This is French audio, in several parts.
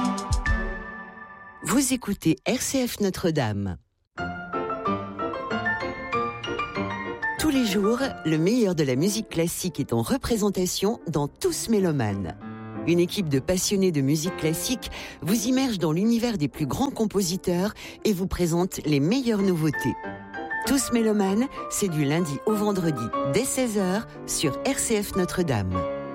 Vous écoutez RCF Notre-Dame. Tous les jours, le meilleur de la musique classique est en représentation dans Tous Mélomanes. Une équipe de passionnés de musique classique vous immerge dans l'univers des plus grands compositeurs et vous présente les meilleures nouveautés. Tous Mélomanes, c'est du lundi au vendredi dès 16h sur RCF Notre-Dame.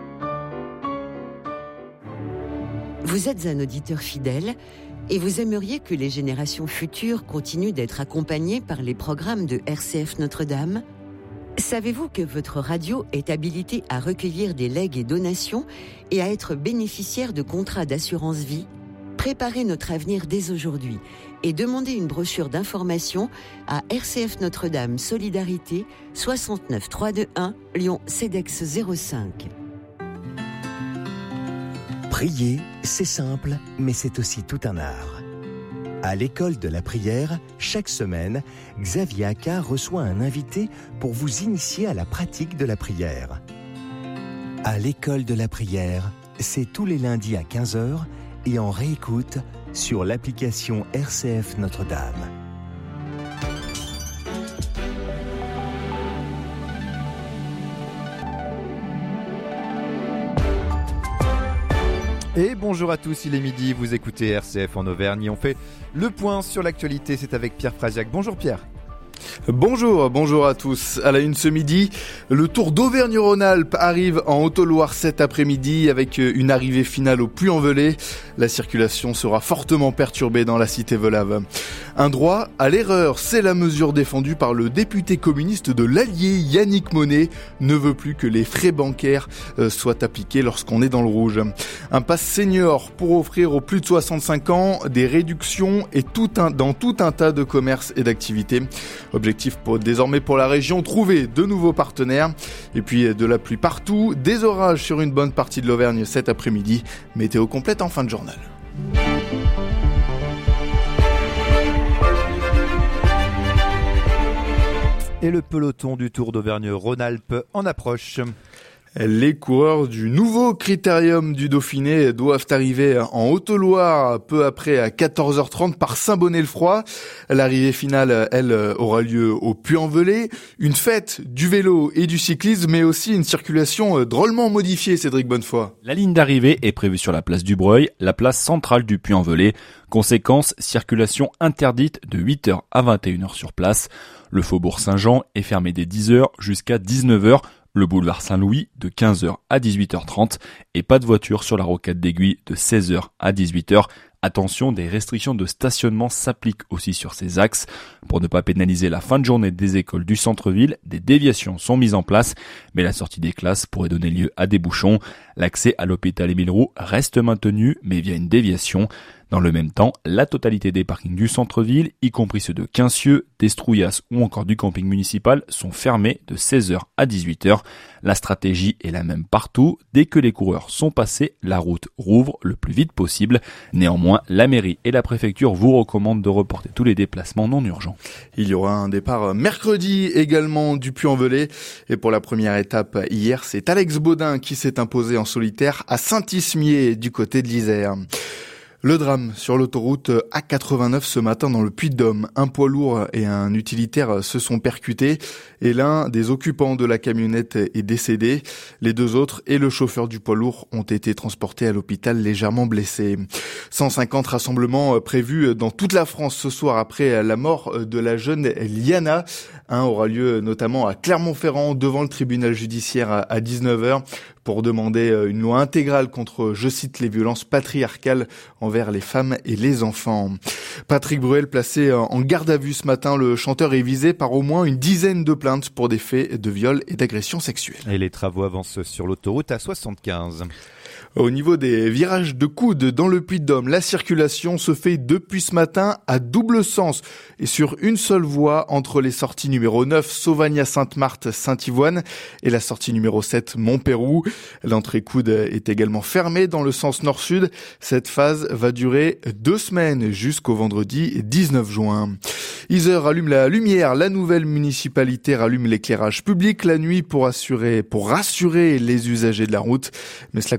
Vous êtes un auditeur fidèle et vous aimeriez que les générations futures continuent d'être accompagnées par les programmes de RCF Notre-Dame ? Savez-vous que votre radio est habilitée à recueillir des legs et donations et à être bénéficiaire de contrats d'assurance vie ? Préparez notre avenir dès aujourd'hui et demandez une brochure d'information à RCF Notre-Dame Solidarité 69 321 Lyon CEDEX 05. Prier, c'est simple, mais c'est aussi tout un art. À l'école de la prière, chaque semaine, Xavier Accard reçoit un invité pour vous initier à la pratique de la prière. À l'école de la prière, c'est tous les lundis à 15h et en réécoute sur l'application RCF Notre-Dame. Et bonjour à tous, il est midi, vous écoutez RCF en Auvergne et on fait le point sur l'actualité, c'est avec Pierre Frasiac. Bonjour Pierre. Bonjour à tous. À la une ce midi, le Tour d'Auvergne-Rhône-Alpes arrive en Haute-Loire cet après-midi avec une arrivée finale au Puy-en-Velay. La circulation sera fortement perturbée dans la cité Volave. Un droit à l'erreur, c'est la mesure défendue par le député communiste de l'Allier, Yannick Monnet, ne veut plus que les frais bancaires soient appliqués lorsqu'on est dans le rouge. Un pass senior pour offrir aux plus de 65 ans des réductions et dans tout un tas de commerces et d'activités. Objectif désormais pour la région, trouver de nouveaux partenaires. Et puis de la pluie partout, des orages sur une bonne partie de l'Auvergne cet après-midi. Météo complète en fin de journal. Et le peloton du Tour d'Auvergne-Rhône-Alpes en approche. Les coureurs du nouveau critérium du Dauphiné doivent arriver en Haute-Loire peu après à 14h30 par Saint-Bonnet-le-Froid. L'arrivée finale, elle, aura lieu au Puy-en-Velay. Une fête du vélo et du cyclisme, mais aussi une circulation drôlement modifiée, Cédric Bonnefoy. La ligne d'arrivée est prévue sur la place du Breuil, la place centrale du Puy-en-Velay. Conséquence, circulation interdite de 8h à 21h sur place. Le faubourg Saint-Jean est fermé dès 10h jusqu'à 19h. Le boulevard Saint-Louis de 15h à 18h30 et pas de voiture sur la rocade d'Aiguille de 16h à 18h. Attention, des restrictions de stationnement s'appliquent aussi sur ces axes. Pour ne pas pénaliser la fin de journée des écoles du centre-ville, des déviations sont mises en place, mais la sortie des classes pourrait donner lieu à des bouchons. L'accès à l'hôpital Émile Roux reste maintenu, mais via une déviation. Dans le même temps, la totalité des parkings du centre-ville, y compris ceux de Quincieux, d'Estrouillas ou encore du camping municipal, sont fermés de 16h à 18h. La stratégie est la même partout. Dès que les coureurs sont passés, la route rouvre le plus vite possible. Néanmoins, la mairie et la préfecture vous recommandent de reporter tous les déplacements non urgents. Il y aura un départ mercredi également du Puy-en-Velay. Et pour la première étape hier, c'est Alex Baudin qui s'est imposé en solitaire à Saint-Ismier du côté de l'Isère. Le drame sur l'autoroute A89 ce matin dans le Puy-de-Dôme. Un poids lourd et un utilitaire se sont percutés et l'un des occupants de la camionnette est décédé. Les deux autres et le chauffeur du poids lourd ont été transportés à l'hôpital légèrement blessés. 150 rassemblements prévus dans toute la France ce soir après la mort de la jeune Liana. Un aura lieu notamment à Clermont-Ferrand devant le tribunal judiciaire à 19h. Pour demander une loi intégrale contre, je cite, les violences patriarcales envers les femmes et les enfants. Patrick Bruel, placé en garde à vue ce matin, le chanteur est visé par au moins une dizaine de plaintes pour des faits de viol et d'agression sexuelle. Et les travaux avancent sur l'autoroute A75. Au niveau des virages de coude dans le Puy-de-Dôme, la circulation se fait depuis ce matin à double sens et sur une seule voie entre les sorties numéro 9 Sauvagna-Sainte-Marthe-Saint-Ivoine et la sortie numéro 7 Montpérou. L'entrée coude est également fermée dans le sens nord-sud. Cette phase va durer 2 semaines jusqu'au vendredi 19 juin. Isère allume la lumière, la nouvelle municipalité rallume l'éclairage public la nuit pour rassurer les usagers de la route. Mais cela concerne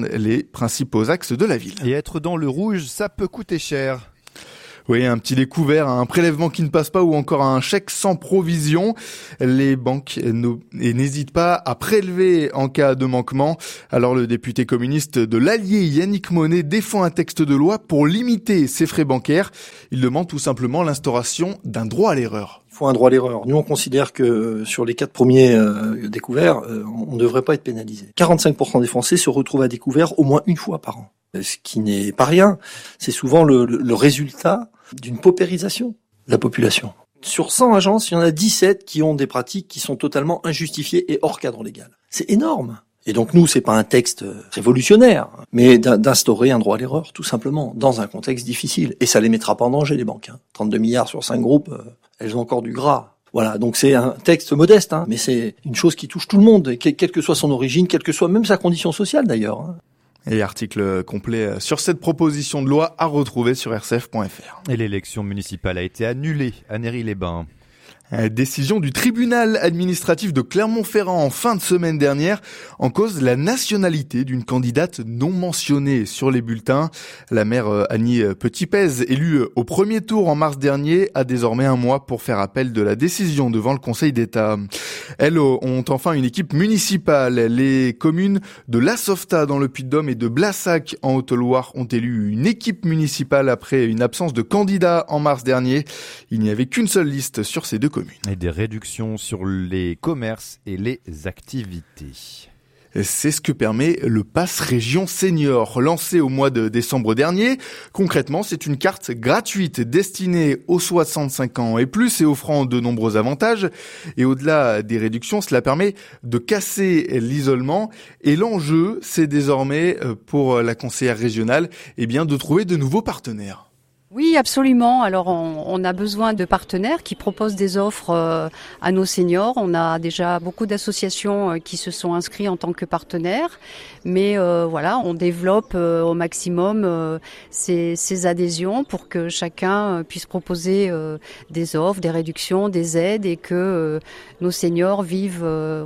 les principaux axes de la ville. Et être dans le rouge, ça peut coûter cher. Oui, un petit découvert, un prélèvement qui ne passe pas ou encore un chèque sans provision. Les banques n'hésitent pas à prélever en cas de manquement. Alors le député communiste de l'Allier, Yannick Monet, défend un texte de loi pour limiter ces frais bancaires. Il demande tout simplement l'instauration d'un droit à l'erreur. Il faut un droit à l'erreur. Nous, on considère que sur les 4 premiers découverts, on ne devrait pas être pénalisé. 45% des Français se retrouvent à découvert au moins une fois par an. Ce qui n'est pas rien. C'est souvent le résultat d'une paupérisation de la population. Sur 100 agences, il y en a 17 qui ont des pratiques qui sont totalement injustifiées et hors cadre légal. C'est énorme. Et donc nous, c'est pas un texte révolutionnaire, mais d'instaurer un droit à l'erreur, tout simplement, dans un contexte difficile. Et ça les mettra pas en danger, les banques. 32 milliards sur 5 groupes, elles ont encore du gras. Voilà, donc c'est un texte modeste, mais c'est une chose qui touche tout le monde, quelle que soit son origine, quelle que soit même sa condition sociale d'ailleurs. Et article complet sur cette proposition de loi à retrouver sur rcf.fr. Et l'élection municipale a été annulée à Néry-les-Bains. Décision du tribunal administratif de Clermont-Ferrand en fin de semaine dernière, en cause la nationalité d'une candidate non mentionnée sur les bulletins. La maire Annie Petitpez, élue au premier tour en mars dernier, a désormais un mois pour faire appel de la décision devant le Conseil d'État. Elles ont enfin une équipe municipale. Les communes de La Sauvetat dans le Puy-de-Dôme et de Blassac en Haute-Loire ont élu une équipe municipale après une absence de candidats en mars dernier. Il n'y avait qu'une seule liste sur ces deux communes. Et des réductions sur les commerces et les activités. C'est ce que permet le Pass Région Senior, lancé au mois de décembre dernier. Concrètement, c'est une carte gratuite destinée aux 65 ans et plus et offrant de nombreux avantages. Et au-delà des réductions, cela permet de casser l'isolement. Et l'enjeu, c'est désormais pour la conseillère régionale, de trouver de nouveaux partenaires. Oui, absolument. Alors, on a besoin de partenaires qui proposent des offres à nos seniors. On a déjà beaucoup d'associations qui se sont inscrits en tant que partenaires. Mais on développe au maximum ces adhésions pour que chacun puisse proposer des offres, des réductions, des aides et que nos seniors vivent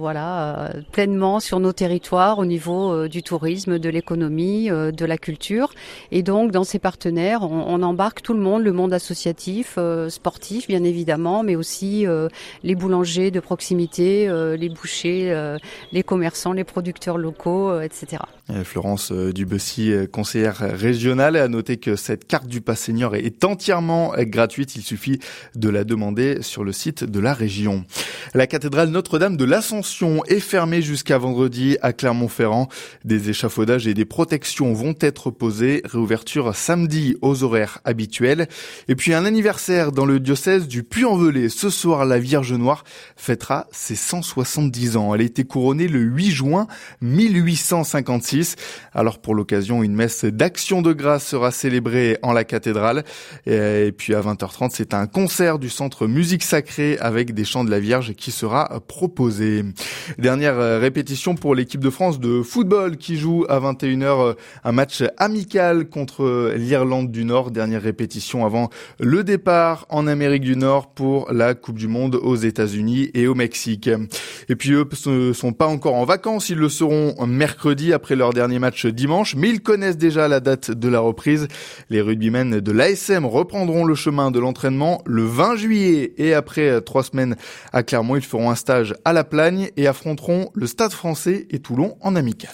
pleinement sur nos territoires au niveau du tourisme, de l'économie, de la culture. Et donc, dans ces partenaires, on embarque tout le monde associatif, sportif bien évidemment, mais aussi les boulangers de proximité, les bouchers, les commerçants, les producteurs locaux, etc. Florence Dubessy, conseillère régionale, a noté que cette carte du Pass Senior est entièrement gratuite. Il suffit de la demander sur le site de la région. La cathédrale Notre-Dame de l'Ascension est fermée jusqu'à vendredi à Clermont-Ferrand. Des échafaudages et des protections vont être posés. Réouverture samedi aux horaires habituels. Et puis un anniversaire dans le diocèse du Puy-en-Velay. Ce soir, la Vierge Noire fêtera ses 170 ans. Elle a été couronnée le 8 juin 1856. Alors pour l'occasion, une messe d'action de grâce sera célébrée en la cathédrale. Et puis à 20h30, c'est un concert du Centre Musique Sacrée avec des chants de la Vierge qui sera proposé. Dernière répétition pour l'équipe de France de football qui joue à 21h un match amical contre l'Irlande du Nord. Dernière répétition avant le départ en Amérique du Nord pour la Coupe du Monde aux États-Unis et au Mexique. Et puis eux ne sont pas encore en vacances, ils le seront mercredi après leur dernier match dimanche, mais ils connaissent déjà la date de la reprise. Les rugbymen de l'ASM reprendront le chemin de l'entraînement le 20 juillet et après 3 semaines à Clermont, ils feront un stage à La Plagne et affronteront le Stade Français et Toulon en amical.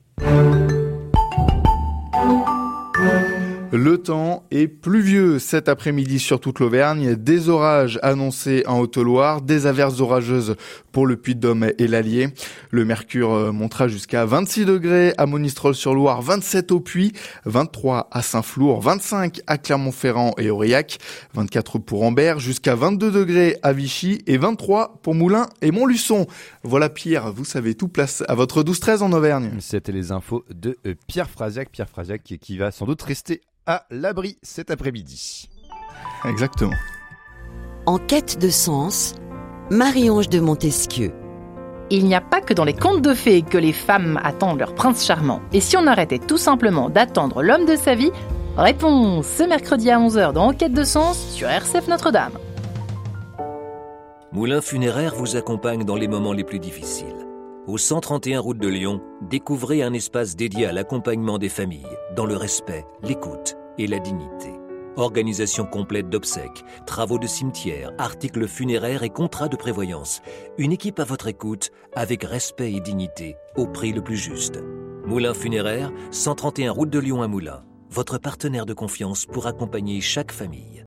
Le temps est pluvieux cet après-midi sur toute l'Auvergne. Des orages annoncés en Haute-Loire, des averses orageuses pour le Puy-de-Dôme et l'Allier. Le mercure montera jusqu'à 26 degrés à Monistrol-sur-Loire, 27 au Puy, 23 à Saint-Flour, 25 à Clermont-Ferrand et Aurillac, 24 pour Ambert, jusqu'à 22 degrés à Vichy et 23 pour Moulins et Montluçon. Voilà Pierre, vous savez tout, place à votre 12-13 en Auvergne. C'était les infos de Pierre Frasiac qui va sans doute rester à l'abri cet après-midi. Exactement. En quête de sens, Marie-Ange de Montesquieu. Il n'y a pas que dans les contes de fées que les femmes attendent leur prince charmant. Et si on arrêtait tout simplement d'attendre l'homme de sa vie? Réponse ce mercredi à 11h dans En quête de sens sur RCF Notre-Dame. Moulin Funéraire vous accompagne dans les moments les plus difficiles. Au 131 route de Lyon, découvrez un espace dédié à l'accompagnement des familles, dans le respect, l'écoute et la dignité. Organisation complète d'obsèques, travaux de cimetière, articles funéraires et contrats de prévoyance. Une équipe à votre écoute, avec respect et dignité, au prix le plus juste. Moulin Funéraire, 131 route de Lyon à Moulins. Votre partenaire de confiance pour accompagner chaque famille.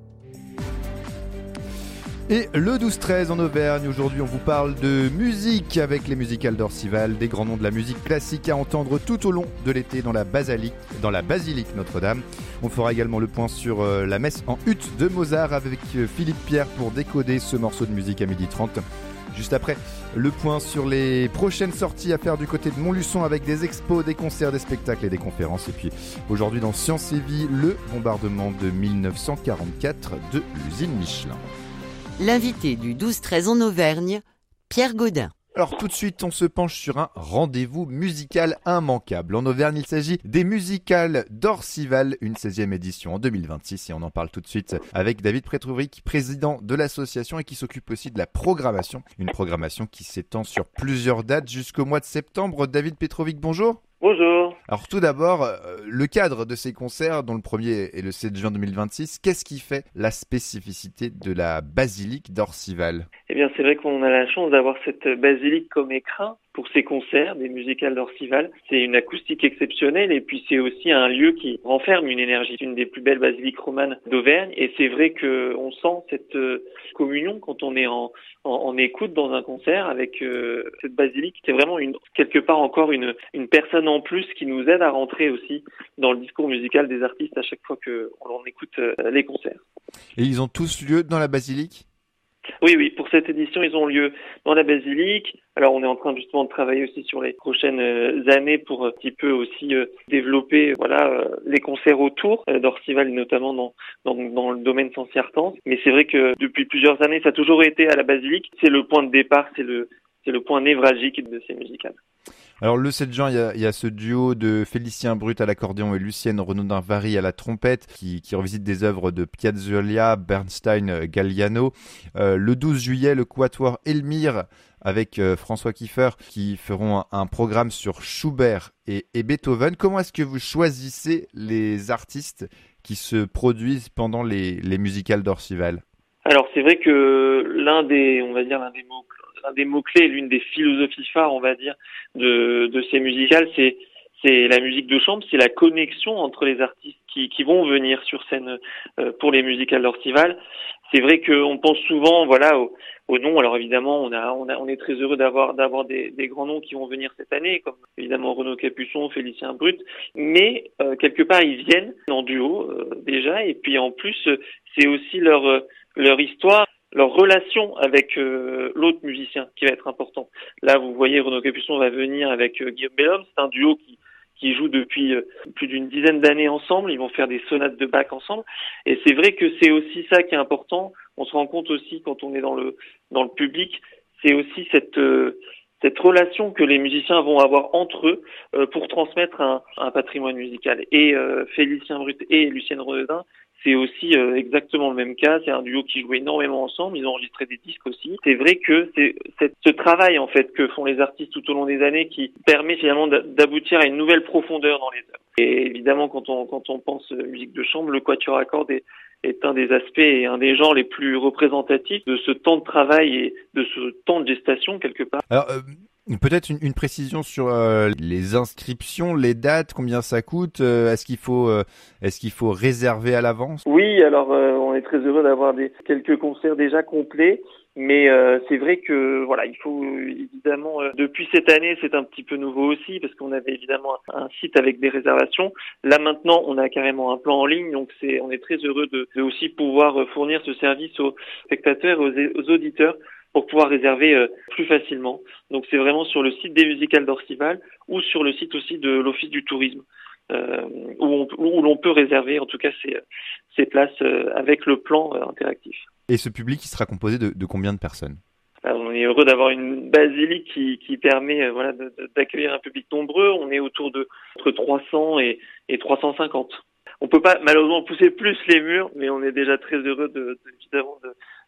Et le 12-13 en Auvergne, aujourd'hui on vous parle de musique avec les musicales d'Orcival, des grands noms de la musique classique à entendre tout au long de l'été dans la basilique Notre-Dame. On fera également le point sur la messe en hutte de Mozart avec Philippe Pierre pour décoder ce morceau de musique à 12h30. Juste après, le point sur les prochaines sorties à faire du côté de Montluçon avec des expos, des concerts, des spectacles et des conférences. Et puis aujourd'hui dans Science et Vie, le bombardement de 1944 de l'usine Michelin. L'invité du 12-13 en Auvergne, Pierre Gaudin. Alors tout de suite, on se penche sur un rendez-vous musical immanquable. En Auvergne, il s'agit des musicales d'Orcival, une 16e édition en 2026. Et on en parle tout de suite avec David Petrovic, président de l'association et qui s'occupe aussi de la programmation. Une programmation qui s'étend sur plusieurs dates jusqu'au mois de septembre. David Petrovic, bonjour. Bonjour. Alors tout d'abord, le cadre de ces concerts, dont le premier est le 7 juin 2026, qu'est-ce qui fait la spécificité de la basilique d'Orcival ? Eh bien, c'est vrai qu'on a la chance d'avoir cette basilique comme écrin pour ces concerts, des musicales d'Orcival. C'est une acoustique exceptionnelle et puis c'est aussi un lieu qui renferme une énergie. C'est une des plus belles basiliques romanes d'Auvergne et c'est vrai qu'on sent cette communion quand on est en écoute dans un concert avec cette basilique. C'est vraiment quelque part encore une personne en plus qui nous aide à rentrer aussi dans le discours musical des artistes à chaque fois qu'on écoute les concerts. Et ils ont tous lieu dans la basilique ? Oui, pour cette édition, ils ont lieu dans la basilique. Alors, on est en train justement de travailler aussi sur les prochaines années pour un petit peu aussi développer, les concerts autour d'Orcival, notamment dans le domaine Saint-Cyartans. Mais c'est vrai que depuis plusieurs années, ça a toujours été à la basilique. C'est le point de départ, c'est le point névralgique de ces musicales. Alors le 7 juin, il y a ce duo de Félicien Brut à l'accordéon et Lucienne Renaudin-Vary à la trompette qui revisite des œuvres de Piazzolla, Bernstein, Galliano. Le 12 juillet, le quatuor Elmire avec François Kiefer qui feront un programme sur Schubert et Beethoven. Comment est-ce que vous choisissez les artistes qui se produisent pendant les musicales d'Orcival ? Alors c'est vrai que l'un des mots-clés, l'une des philosophies phares, on va dire, de ces musicales, c'est la musique de chambre, c'est la connexion entre les artistes qui vont venir sur scène pour les musicales d'Orcival. C'est vrai qu'on pense souvent, aux noms. Alors évidemment, on est très heureux d'avoir des grands noms qui vont venir cette année, comme évidemment Renaud Capuçon, Félicien Brut. Mais quelque part, ils viennent en duo déjà, et puis en plus, c'est aussi leur histoire, leur relation avec l'autre musicien qui va être important. Là, vous voyez, Renaud Capuçon va venir avec Guillaume Bellhomme. C'est un duo qui joue depuis plus d'une dizaine d'années ensemble. Ils vont faire des sonates de Bach ensemble. Et c'est vrai que c'est aussi ça qui est important. On se rend compte aussi quand on est dans le public, c'est aussi cette relation que les musiciens vont avoir entre eux pour transmettre un patrimoine musical. Et Félicien Brut et Lucienne Renaudin, c'est aussi exactement le même cas. C'est un duo qui joue énormément ensemble. Ils ont enregistré des disques aussi. C'est vrai que c'est ce travail en fait que font les artistes tout au long des années qui permet finalement d'aboutir à une nouvelle profondeur dans les œuvres. Et évidemment, quand on pense musique de chambre, le quatuor à cordes est un des aspects et un des genres les plus représentatifs de ce temps de travail et de ce temps de gestation quelque part. Alors, peut-être une précision sur les inscriptions, les dates, combien ça coûte, est-ce qu'il faut réserver à l'avance ? Oui, alors on est très heureux d'avoir quelques concerts déjà complets. Mais c'est vrai que il faut évidemment depuis cette année c'est un petit peu nouveau aussi parce qu'on avait évidemment un site avec des réservations. Là maintenant on a carrément un plan en ligne, donc on est très heureux de aussi pouvoir fournir ce service aux spectateurs et aux auditeurs pour pouvoir réserver plus facilement. Donc c'est vraiment sur le site des musicales d'Orcival ou sur le site aussi de l'Office du tourisme où l'on peut réserver en tout cas ces places avec le plan interactif. Et ce public, il sera composé de combien de personnes ? On est heureux d'avoir une basilique qui permet d'accueillir un public nombreux. On est autour de entre 300 et 350. On peut pas malheureusement pousser plus les murs, mais on est déjà très heureux évidemment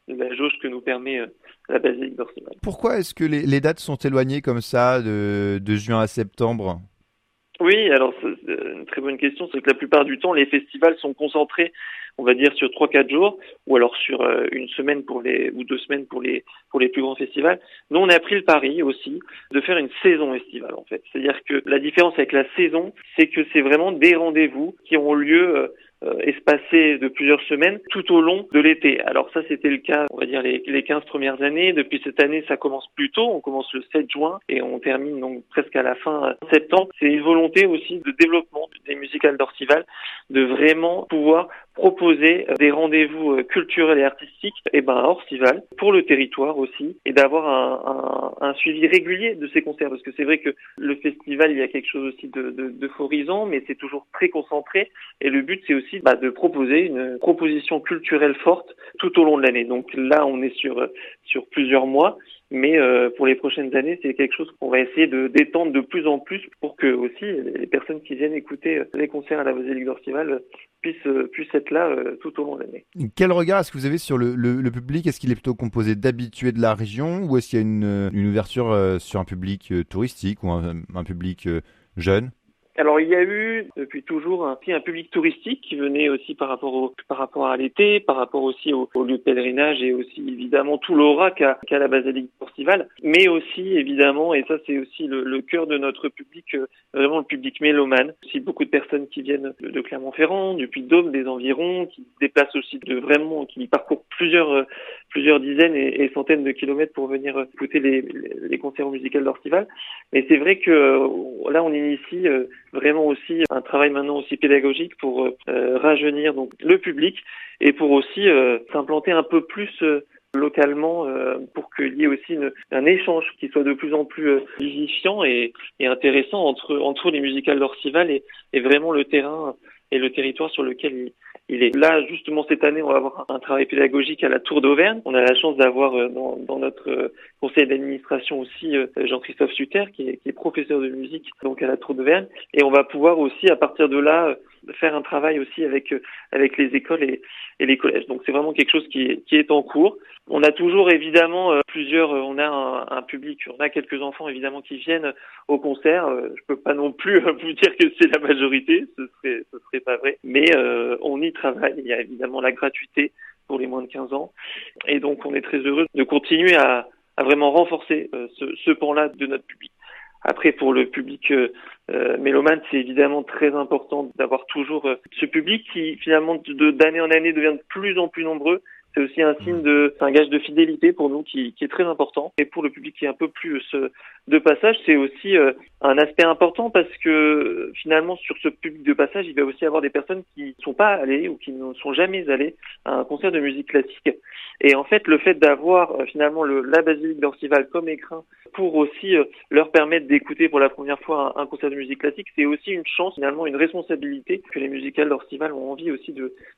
la jauge que nous permet la basilique d'Orcival. Pourquoi est-ce que les dates sont éloignées comme ça de juin à septembre ? Oui, alors c'est une très bonne question. C'est que la plupart du temps, les festivals sont concentrés, on va dire, sur 3-4 jours, ou alors sur une semaine ou 2 semaines pour les plus grands festivals. Nous, on a pris le pari aussi de faire une saison estivale, en fait. C'est-à-dire que la différence avec la saison, c'est que c'est vraiment des rendez-vous qui ont lieu espacés de plusieurs semaines tout au long de l'été. Alors ça, c'était le cas, on va dire, les 15 premières années. Depuis cette année, ça commence plus tôt. On commence le 7 juin et on termine donc presque à la fin septembre. C'est une volonté aussi de développement des musicales d'Orcival, de vraiment pouvoir proposer des rendez-vous culturels et artistiques à Orcival, pour le territoire aussi, et d'avoir un suivi régulier de ces concerts. Parce que c'est vrai que le festival, il y a quelque chose aussi d'euphorisant, mais c'est toujours très concentré. Et le but, c'est aussi de proposer une proposition culturelle forte tout au long de l'année. Donc là, on est sur plusieurs mois, mais pour les prochaines années, c'est quelque chose qu'on va essayer de d'étendre de plus en plus pour que aussi les personnes qui viennent écouter les concerts à la basilique d'Orcival puissent être là tout au long de l'année. Quel regard est-ce que vous avez sur le public ? Est-ce qu'il est plutôt composé d'habitués de la région ou est-ce qu'il y a une ouverture sur un public touristique ou un public jeune ? Alors il y a eu depuis toujours un public touristique qui venait aussi par rapport à l'été, par rapport aussi au lieu de pèlerinage et aussi évidemment tout l'aura qu'a la basilique d'Orcival, mais aussi évidemment, et ça c'est aussi le cœur de notre public, vraiment le public mélomane, aussi beaucoup de personnes qui viennent de Clermont-Ferrand, du Puy-de-Dôme, des environs, qui se déplacent aussi qui parcourent plusieurs dizaines et centaines de kilomètres pour venir écouter les concerts musicaux d'Orcival. Mais c'est vrai que là on initie vraiment aussi un travail maintenant aussi pédagogique pour rajeunir donc le public et pour aussi s'implanter un peu plus localement pour qu'il y ait aussi un échange qui soit de plus en plus vivifiant et intéressant entre les musicales d'Orcival et vraiment le terrain et le territoire sur lequel il est. Là, justement, cette année, on va avoir un travail pédagogique à la Tour d'Auvergne. On a la chance d'avoir dans notre conseil d'administration aussi Jean-Christophe Sutter, qui est professeur de musique donc à la Tour d'Auvergne. Et on va pouvoir aussi, à partir de là, faire un travail aussi avec les écoles et les collèges. Donc c'est vraiment quelque chose qui est en cours. On a toujours évidemment on a un public, on a quelques enfants évidemment qui viennent au concert. Je peux pas non plus vous dire que c'est la majorité, ce serait pas vrai. Mais on y travaille. Il y a évidemment la gratuité pour les moins de 15 ans. Et donc on est très heureux de continuer à vraiment renforcer ce pan-là de notre public. Après, pour le public mélomane, c'est évidemment très important d'avoir toujours ce public qui, finalement, d'année en année devient de plus en plus nombreux. C'est aussi un signe c'est un gage de fidélité pour nous qui est très important. Et pour le public qui est un peu plus de passage, c'est aussi un aspect important parce que finalement sur ce public de passage, il va aussi y avoir des personnes qui ne sont pas allées ou qui ne sont jamais allées à un concert de musique classique. Et en fait, le fait d'avoir finalement la basilique d'Orcival comme écrin pour aussi leur permettre d'écouter pour la première fois un concert de musique classique, c'est aussi une chance, finalement une responsabilité que les musicales d'Orcival ont envie aussi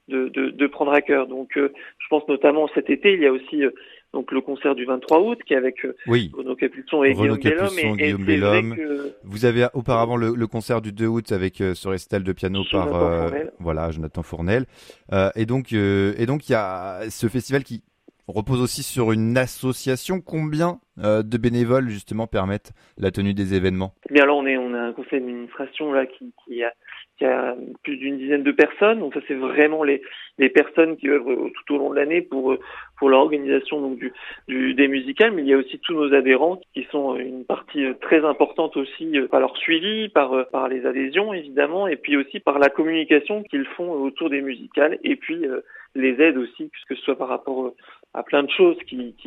de prendre à cœur. Donc je pense notamment cet été, il y a aussi donc le concert du 23 août qui est avec Renaud Capuçon et Guillaume Bellhomme. Vous avez auparavant le concert du 2 août avec ce récital de piano par Jonathan Fournel. Et donc il y a ce festival qui repose aussi sur une association. Combien de bénévoles justement permettent la tenue des événements ? Eh bien alors on a un conseil d'administration là qui a plus d'une dizaine de personnes. Donc ça c'est vraiment les personnes qui œuvrent tout au long de l'année pour l'organisation donc des musicales, mais il y a aussi tous nos adhérents qui sont une partie très importante aussi par leur suivi, par les adhésions évidemment, et puis aussi par la communication qu'ils font autour des musicales, et puis les aides aussi, que ce soit par rapport à plein de choses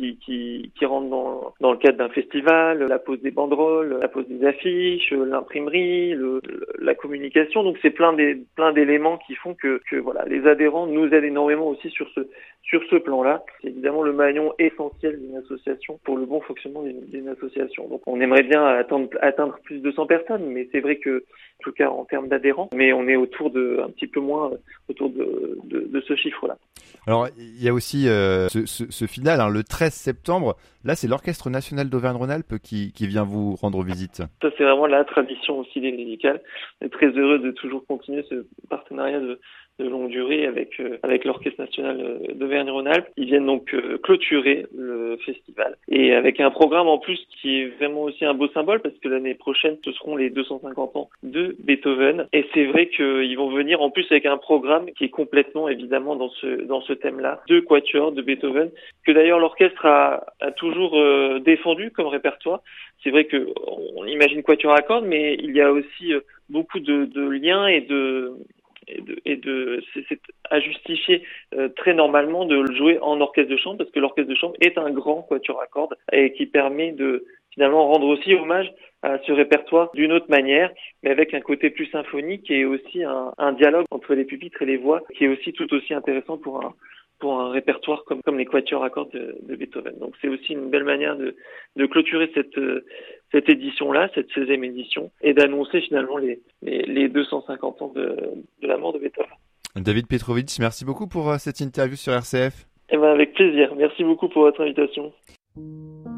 qui rentrent dans le cadre d'un festival, la pose des banderoles, la pose des affiches, l'imprimerie, la communication. Donc c'est plein d'éléments qui font que voilà, les adhérents nous aident énormément aussi sur ce plan-là. C'est évidemment le maillon essentiel d'une association pour le bon fonctionnement d'une association. Donc on aimerait bien atteindre plus de 100 personnes, mais c'est vrai que en tout cas en termes d'adhérents, mais on est un petit peu moins autour de ce chiffre-là. Alors il y a aussi ce final, le 13 septembre. Là, c'est l'Orchestre National d'Auvergne-Rhône-Alpes qui vient vous rendre visite. Ça, c'est vraiment la tradition aussi des musicales. On est très heureux de toujours continuer ce partenariat de longue durée avec l'Orchestre national d'Auvergne-Rhône-Alpes. Ils viennent donc clôturer le festival et avec un programme en plus qui est vraiment aussi un beau symbole parce que l'année prochaine ce seront les 250 ans de Beethoven et c'est vrai qu'ils vont venir en plus avec un programme qui est complètement évidemment dans ce thème-là, 2 quatuors de Beethoven que d'ailleurs l'orchestre a toujours défendu comme répertoire. C'est vrai que on imagine quatuor à cordes, mais il y a aussi beaucoup de liens c'est à justifier très normalement de le jouer en orchestre de chambre parce que l'orchestre de chambre est un grand quatuor à cordes et qui permet de finalement rendre aussi hommage à ce répertoire d'une autre manière, mais avec un côté plus symphonique et aussi un dialogue entre les pupitres et les voix qui est aussi tout aussi intéressant pour un répertoire comme les quatuors à cordes de Beethoven. Donc c'est aussi une belle manière de clôturer cette édition-là, cette 16e édition, et d'annoncer finalement les 250 ans de la mort de Beethoven. David Petrovitch, merci beaucoup pour cette interview sur RCF. Avec plaisir. Merci beaucoup pour votre invitation.